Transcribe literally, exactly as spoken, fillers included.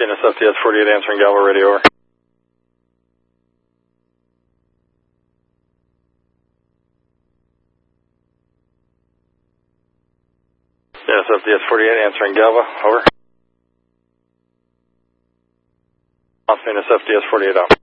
Venus F D S forty-eight answering Galva radio, over. Venus F D S forty-eight answering Galva, over. Venus F D S forty-eight out.